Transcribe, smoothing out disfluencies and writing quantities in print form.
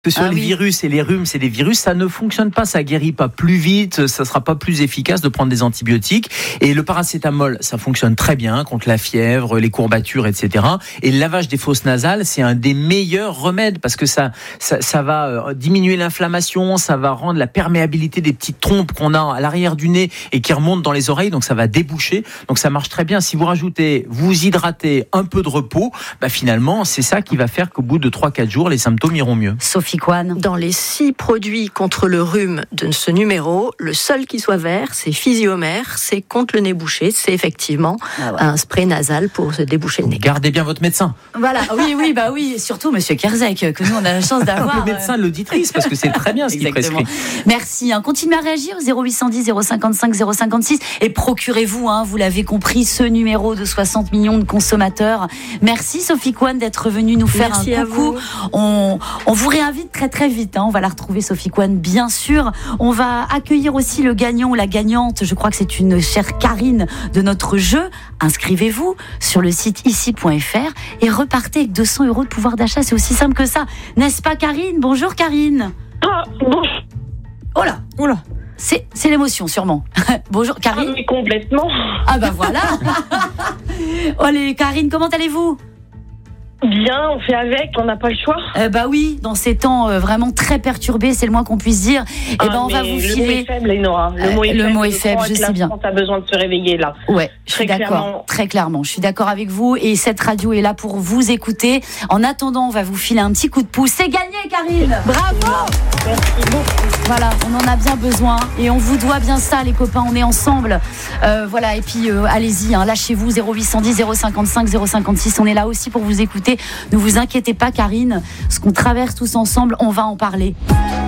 Que sur les virus et les rhumes, c'est des virus, ça ne fonctionne pas, ça guérit pas plus vite, ça sera pas plus efficace de prendre des antibiotiques. Et le paracétamol, ça fonctionne très bien contre la fièvre, les courbatures, etc. Et le lavage des fosses nasales, c'est un des meilleurs remèdes parce que ça va diminuer l'inflammation, ça va rendre la perméabilité des petites trompes qu'on a à l'arrière du nez et qui remontent dans les oreilles, donc ça va déboucher. Donc ça marche très bien. Si vous rajoutez, vous hydratez, un peu de repos, finalement, c'est ça qui va faire qu'au bout de 3-4 jours, les symptômes iront mieux. Sophie Coine. Dans les 6 produits contre le rhume de ce numéro, le seul qui soit vert, c'est Physiomère, c'est contre le nez bouché, c'est effectivement un spray nasal pour se déboucher le nez. Gardez bien votre médecin. Voilà, oui, surtout Monsieur Kerzek, que nous on a la chance d'avoir. Le médecin de l'auditrice, parce que c'est très bien ce qu'il prescrit. Merci, continuez à réagir, 0810 055 056, et procurez-vous, vous l'avez compris, ce numéro de 60 millions de consommateurs. Merci Sophie Coine d'être venue nous faire un coucou. On vous réinvite très très vite, on va la retrouver Sophie Coine bien sûr. On va accueillir aussi le gagnant ou la gagnante, je crois que c'est une chère Karine de notre jeu. Inscrivez-vous sur le site ici.fr et repartez avec 200 € de pouvoir d'achat, c'est aussi simple que ça, n'est-ce pas Karine? Bonjour Karine. Bon. Oh là. C'est l'émotion sûrement. Bonjour Karine. Mais complètement. Voilà. Allez Karine, comment allez-vous? Bien, on fait avec, on n'a pas le choix. Oui, dans ces temps vraiment très perturbés, c'est le moins qu'on puisse dire. On va vous filer. Le mot est faible, Lénora. Le mot est faible, je sais bien. On a besoin de se réveiller là. Ouais, je suis d'accord. Très clairement, je suis d'accord avec vous. Et cette radio est là pour vous écouter. En attendant, on va vous filer un petit coup de pouce. C'est gagné, Karine. Bravo. Merci beaucoup. Voilà, on en a bien besoin et on vous doit bien ça, les copains. On est ensemble. Et puis allez-y, lâchez-vous. 0810 055 056. On est là aussi pour vous écouter. Ne vous inquiétez pas, Karine. Ce qu'on traverse tous ensemble, on va en parler.